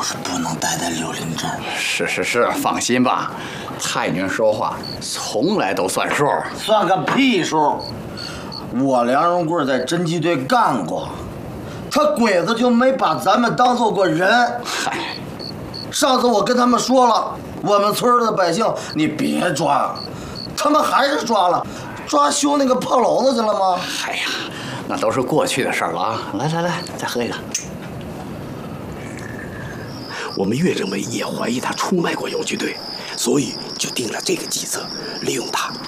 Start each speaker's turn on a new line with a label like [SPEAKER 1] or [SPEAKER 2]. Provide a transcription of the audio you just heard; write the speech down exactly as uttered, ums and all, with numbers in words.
[SPEAKER 1] 是不能待在柳林镇。
[SPEAKER 2] 是是是，放心吧，太君说话从来都算数。
[SPEAKER 1] 算个屁数！我梁荣贵在侦缉队干过，他鬼子就没把咱们当做过人。
[SPEAKER 2] 嗨，
[SPEAKER 1] 上次我跟他们说了，我们村的百姓你别抓，他们还是抓了，抓修那个破楼子去了吗？
[SPEAKER 2] 哎呀，那都是过去的事了啊！来来来，再喝一个。
[SPEAKER 3] 我们岳政委也怀疑他出卖过游击队，所以就定了这个计策，利用他